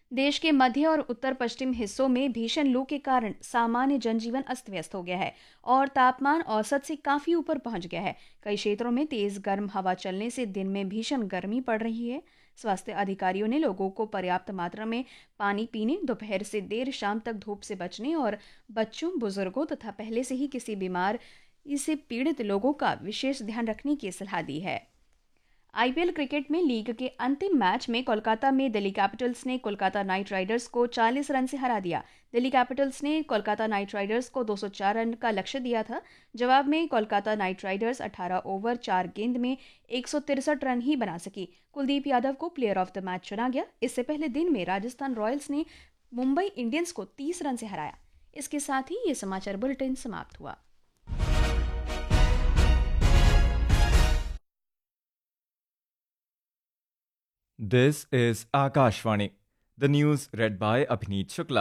देश के मध्य और उत्तर पश्चिम हिस्सों में भीषण लू के कारण सामान्य जनजीवन अस्त व्यस्त हो गया है और तापमान औसत से काफी ऊपर पहुंच गया है। कई क्षेत्रों में तेज गर्म हवा चलने से दिन में भीषण गर्मी पड़ रही है। स्वास्थ्य अधिकारियों ने लोगों को पर्याप्त मात्रा में पानी पीने, दोपहर से देर शाम तक धूप से बचने और बच्चों, बुजुर्गों तथा पहले से ही किसी बीमार इससे पीड़ित लोगों का विशेष ध्यान रखने की सलाह दी है। आईपीएल क्रिकेट में लीग के अंतिम मैच में कोलकाता में दिल्ली कैपिटल्स ने कोलकाता नाइट राइडर्स को 40 रन से हरा दिया। दिल्ली कैपिटल्स ने कोलकाता नाइट राइडर्स को 204 रन का लक्ष्य दिया था। जवाब में कोलकाता नाइट राइडर्स 18 ओवर 4 गेंद में 163 रन ही बना सकी। कुलदीप यादव को प्लेयर ऑफ द मैच चुना गया। इससे पहले दिन में राजस्थान रॉयल्स ने मुंबई इंडियंस को 30 रन से हराया। इसके साथ ही ये समाचार बुलेटिन समाप्त हुआ। This is Akashvani. The news read by Abhineet Shukla.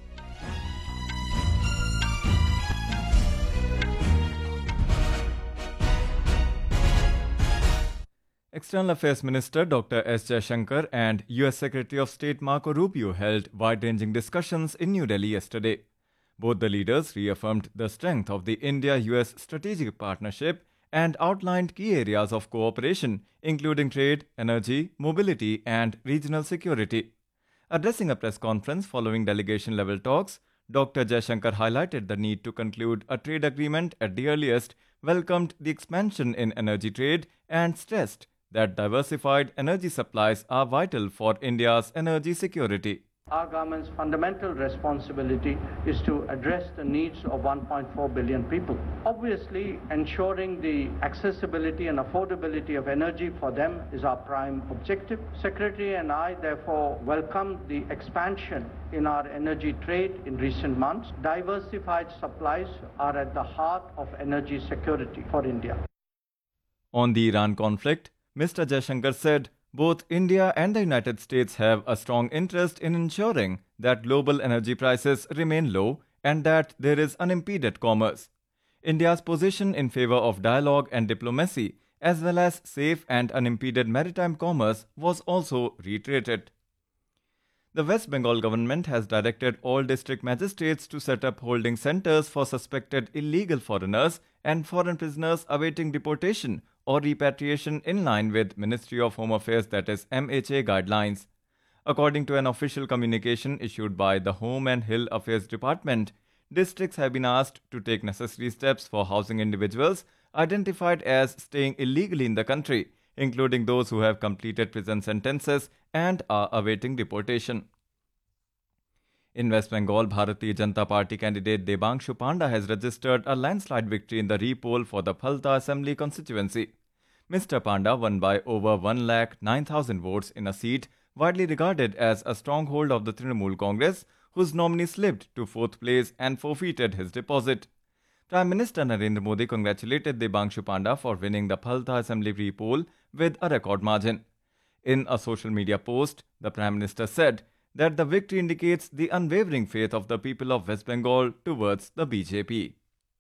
External Affairs Minister Dr. S. Jaishankar and US Secretary of State Marco Rubio held wide-ranging discussions in New Delhi yesterday. Both the leaders reaffirmed the strength of the India-US strategic partnership and outlined key areas of cooperation, including trade, energy, mobility, and regional security. Addressing a press conference following delegation-level talks, Dr. Jaishankar highlighted the need to conclude a trade agreement at the earliest, welcomed the expansion in energy trade, and stressed that diversified energy supplies are vital for India's energy security. Our government's fundamental responsibility is to address the needs of 1.4 billion people. Obviously, ensuring the accessibility and affordability of energy for them is our prime objective. Secretary and I therefore welcome the expansion in our energy trade in recent months. Diversified supplies are at the heart of energy security for India. On the Iran conflict, Mr. Jaishankar said, both India and the United States have a strong interest in ensuring that global energy prices remain low and that there is unimpeded commerce. India's position in favor of dialogue and diplomacy, as well as safe and unimpeded maritime commerce, was also reiterated. The West Bengal government has directed all district magistrates to set up holding centers for suspected illegal foreigners and foreign prisoners awaiting deportation or repatriation in line with Ministry of Home Affairs, that is MHA guidelines. According to an official communication issued by the Home and Hill Affairs Department, districts have been asked to take necessary steps for housing individuals identified as staying illegally in the country, including those who have completed prison sentences and are awaiting deportation. In West Bengal, Bharatiya Janata Party candidate Debangshu Panda has registered a landslide victory in the re-poll for the Phalta Assembly constituency. Mr. Panda won by over 1,09,000 votes in a seat widely regarded as a stronghold of the Trinamool Congress, whose nominee slipped to fourth place and forfeited his deposit. Prime Minister Narendra Modi congratulated Debangshu Panda for winning the Phalta Assembly re-poll with a record margin. In a social media post, the Prime Minister said that the victory indicates the unwavering faith of the people of West Bengal towards the BJP.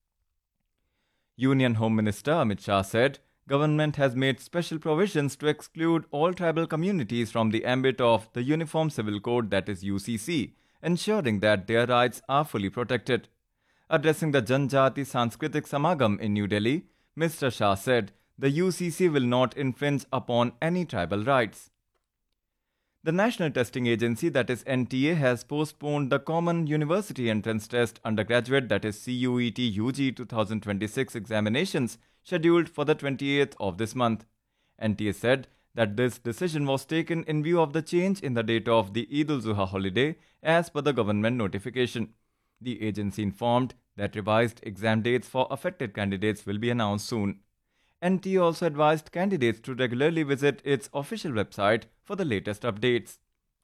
Union Home Minister Amit Shah said, government has made special provisions to exclude all tribal communities from the ambit of the Uniform Civil Code, that is UCC, ensuring that their rights are fully protected. Addressing the Janjati Sanskritik Samagam in New Delhi, Mr. Shah said the UCC will not infringe upon any tribal rights. The National Testing Agency, that is NTA, has postponed the Common University Entrance Test undergraduate, that is CUET UG 2026 examinations scheduled for the 28th of this month. NTA said that this decision was taken in view of the change in the date of the Eid-ul-Zuha holiday as per the government notification. The agency informed that revised exam dates for affected candidates will be announced soon. NTA also advised candidates to regularly visit its official website for the latest updates.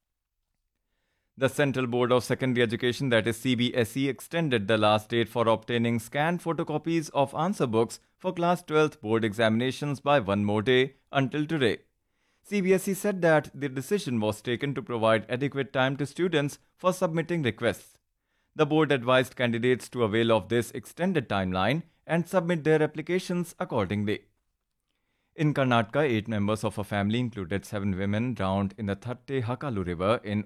The Central Board of Secondary Education, that is CBSE, extended the last date for obtaining scanned photocopies of answer books for Class 12th board examinations by one more day until today. CBSE said that the decision was taken to provide adequate time to students for submitting requests. The board advised candidates to avail of this extended timeline and submit their applications accordingly. In Karnataka, 8 members of a family, included 7 women, drowned in the Thatte Hakalu River in